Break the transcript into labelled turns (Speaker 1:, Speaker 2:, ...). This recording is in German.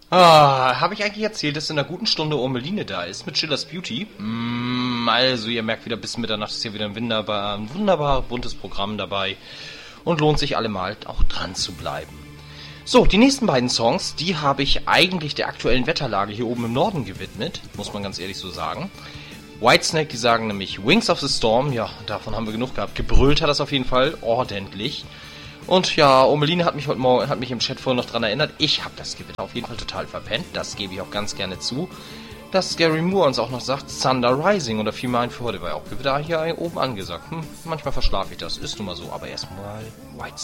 Speaker 1: Habe ich eigentlich erzählt, dass in einer guten Stunde Urmeline da ist mit Schillers Beauty? Also, ihr merkt wieder, bis Mitternacht ist hier wieder ein wunderbar buntes Programm dabei. Und lohnt sich allemal auch dran zu bleiben. So, die nächsten beiden Songs, die habe ich eigentlich der aktuellen Wetterlage hier oben im Norden gewidmet, muss man ganz ehrlich so sagen. Whitesnake, die sagen nämlich Wings of the Storm, ja, davon haben wir genug gehabt. Gebrüllt hat das auf jeden Fall, ordentlich. Und ja, Urmeline hat mich im Chat vorhin noch dran erinnert, ich habe das Gewitter auf jeden Fall total verpennt, das gebe ich auch ganz gerne zu. Dass Gary Moore uns auch noch sagt, Thunder Rising oder vielmehr ein für heute war ja auch Gewitter hier oben angesagt. Manchmal verschlafe ich das, ist nun mal so, aber erstmal Whitesnake.